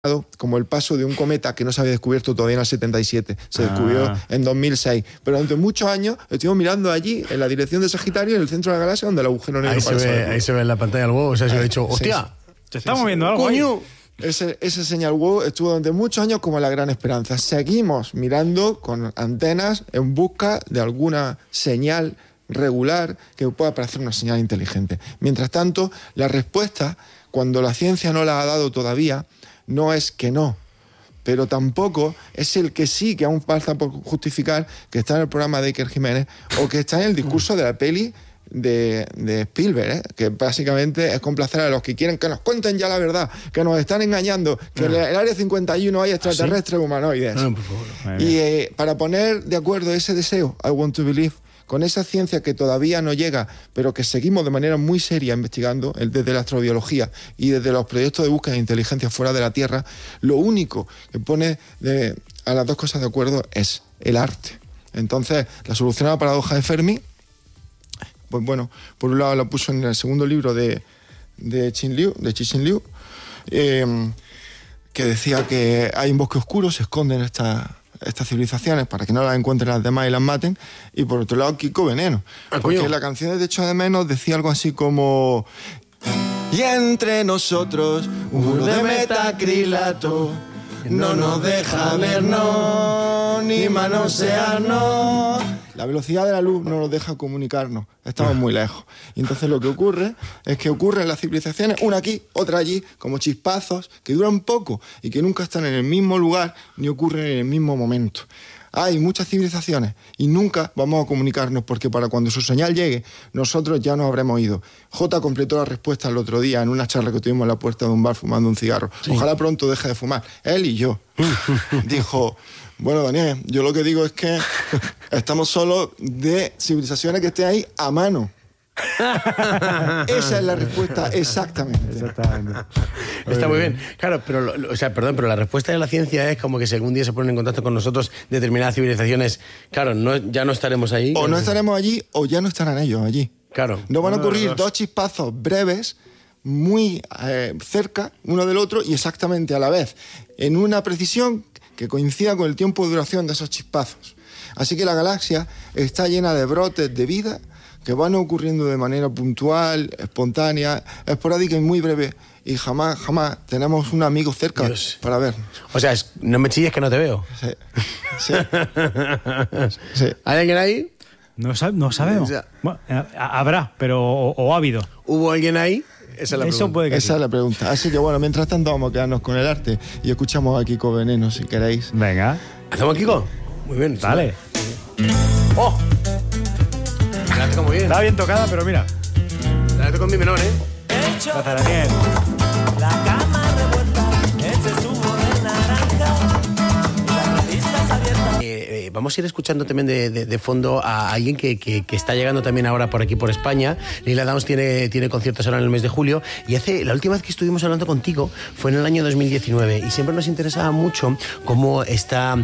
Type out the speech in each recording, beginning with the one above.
como el paso de un cometa que no se había descubierto todavía en el 77, se descubrió en 2006, pero durante muchos años estuvimos mirando allí en la dirección de Sagitario, en el centro de la galaxia, donde el agujero negro ahí se ve en la pantalla el huevo, o sea, se ha dicho, ¡hostia! Se está moviendo algo ahí. Ese señal WOW estuvo durante muchos años como la gran esperanza. Seguimos mirando con antenas en busca de alguna señal regular que pueda parecer una señal inteligente. Mientras tanto, la respuesta, cuando la ciencia no la ha dado todavía, no es que no, pero tampoco es el que sí, que aún falta por justificar, que está en el programa de Iker Jiménez o que está en el discurso de la peli de Spielberg, que básicamente es complacer a los que quieren que nos cuenten ya la verdad, que nos están engañando, que en el Área 51 hay extraterrestres humanoides. Por favor. Y para poner de acuerdo ese deseo, I want to believe, con esa ciencia que todavía no llega, pero que seguimos de manera muy seria investigando, desde la astrobiología y desde los proyectos de búsqueda de inteligencia fuera de la Tierra, lo único que pone a las dos cosas de acuerdo es el arte. Entonces, la solución a la paradoja de Fermi, pues bueno, por un lado la puso en el segundo libro de Cixin Liu, que decía que hay un bosque oscuro, se esconden estas civilizaciones para que no las encuentren las demás y las maten, y por otro lado Kiko Veneno, porque la canción de Echo de Menos decía algo así como: y entre nosotros un muro de metacrilato no nos deja vernos ni manosearnos. La velocidad de la luz no nos deja comunicarnos, estamos muy lejos. Y entonces lo que ocurre es que ocurren las civilizaciones, una aquí, otra allí, como chispazos que duran poco y que nunca están en el mismo lugar ni ocurren en el mismo momento. Hay muchas civilizaciones y nunca vamos a comunicarnos porque para cuando su señal llegue, nosotros ya nos habremos ido. Jota completó la respuesta el otro día en una charla que tuvimos en la puerta de un bar fumando un cigarro. Sí. Ojalá pronto deje de fumar. Él y yo. Dijo: bueno, Daniel, yo lo que digo es que estamos solos de civilizaciones que estén ahí a mano. Esa es la respuesta exactamente. Está muy bien. Claro, pero pero la respuesta de la ciencia es como que si algún día se ponen en contacto con nosotros determinadas civilizaciones, claro, ya no estaremos allí. O no estaremos allí o ya no estarán ellos allí. Claro. No van a ocurrir dos chispazos breves muy cerca uno del otro y exactamente a la vez, en una precisión que coincida con el tiempo de duración de esos chispazos. Así que la galaxia está llena de brotes de vida que van ocurriendo de manera puntual, espontánea, esporádica y muy breve. Y jamás tenemos un amigo cerca para vernos. O sea, no me chilles que no te veo. Sí. ¿Hay alguien ahí? No sabemos. Bueno, habrá, pero o ha habido. ¿Hubo alguien ahí? Esa es la pregunta. Esa es la pregunta. Así que bueno, mientras tanto vamos a quedarnos con el arte y escuchamos a Kiko Veneno, si queréis. Venga. ¿Hacemos Kiko? Muy bien. Dale. ¡Oh! La toco muy bien. Está bien tocada, pero mira. La toco en mi menor, ¿eh? Gracias, Daniel. La cama revuelta, ese zumo de naranja y las revistas abiertas. Vamos a ir escuchando también de fondo a alguien que está llegando también ahora por aquí, por España. Lila Downs tiene conciertos ahora en el mes de julio y la última vez que estuvimos hablando contigo fue en el año 2019 y siempre nos interesaba mucho cómo está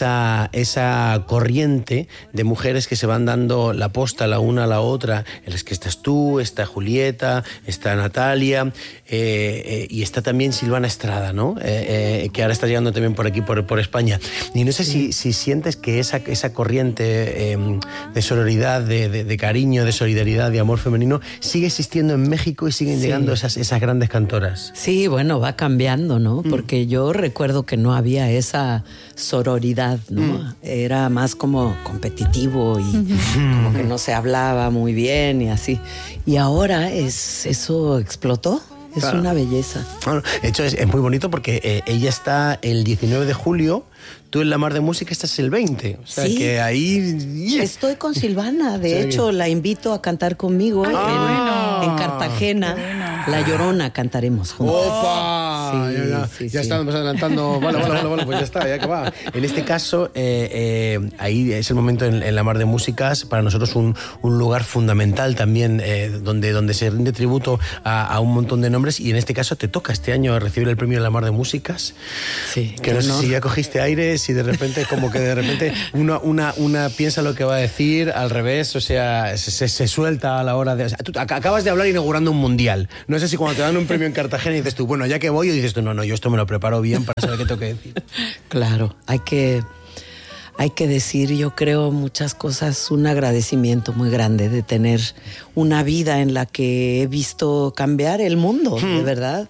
esa corriente de mujeres que se van dando la posta la una a la otra, en las que estás tú, está Julieta, está Natalia y está también Silvana Estrada, ¿no? Que ahora está llegando también por aquí, por España. Y no sé si sientes que esa corriente de sororidad, de cariño, de solidaridad, de amor femenino sigue existiendo en México y siguen llegando esas grandes cantoras. Sí, bueno, va cambiando, ¿no? Porque yo recuerdo que no había esa sororidad, ¿no? Era más como competitivo y como que no se hablaba muy bien y así. Y ahora eso explotó. Es claro. Una belleza. Bueno, de hecho, es muy bonito porque ella está el 19 de julio, tú en La Mar de Música estás el 20. O sea, que ahí... Estoy con Silvana. De hecho, la invito a cantar conmigo en Cartagena. Bueno. La Llorona cantaremos juntos. ¡Opa! Ya estamos adelantando. Vale, pues ya está, ya que va. En este caso, ahí es el momento en La Mar de Músicas, para nosotros un lugar fundamental también, donde se rinde tributo a un montón de nombres, y en este caso te toca este año recibir el premio de La Mar de Músicas. Sí. Que no sé si ya cogiste aire, si de repente, como que de repente una piensa lo que va a decir, al revés, o sea, se suelta a la hora de... O sea, tú acabas de hablar inaugurando un mundial. No sé si cuando te dan un premio en Cartagena y dices tú, bueno, ya que voy, dices tú, no, yo esto me lo preparo bien para saber qué tengo que decir? Claro, hay que decir, yo creo, muchas cosas, un agradecimiento muy grande de tener una vida en la que he visto cambiar el mundo, de verdad.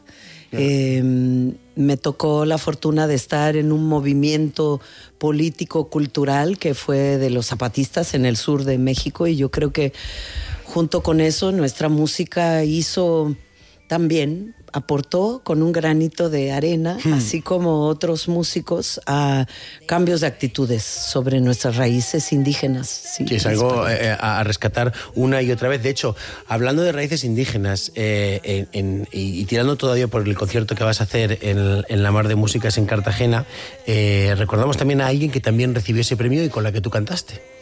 Me tocó la fortuna de estar en un movimiento político, cultural, que fue de los zapatistas en el sur de México, y yo creo que junto con eso nuestra música hizo también, aportó con un granito de arena, así como otros músicos, a cambios de actitudes sobre nuestras raíces indígenas. Sí, es algo a rescatar una y otra vez. De hecho, hablando de raíces indígenas, y tirando todavía por el concierto que vas a hacer en la Mar de Músicas en Cartagena, recordamos también a alguien que también recibió ese premio y con la que tú cantaste.